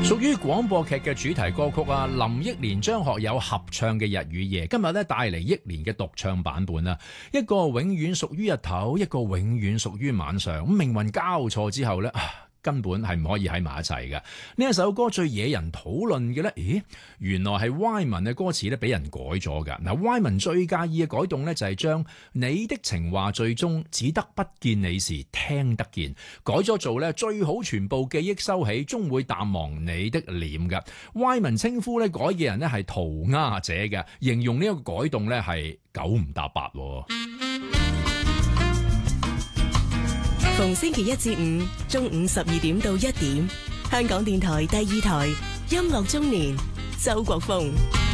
屬於廣播劇嘅主題歌曲啊，林憶蓮、張學友合唱嘅《日與夜》，今日咧帶嚟憶蓮嘅獨唱版本啊，一個永遠屬於日頭，一個永遠屬於晚上，咁命運交錯之後咧根本係唔可以喺埋一齊嘅。呢一首歌最惹人討論嘅咧，原來係 Wyman 嘅歌詞咧俾人改咗㗎。嗱，Wyman 最介意嘅改動咧就係將你的情話最終只得不見你時聽得見，改咗做咧最好全部記憶收起，終會淡忘你的臉嘅。Wyman 稱呼咧改嘅人咧係塗鴉者嘅，形容呢一個改動咧係九唔搭八。 逢星期一至五中午12點到1點，香港電台第2台音樂中年，周國峰。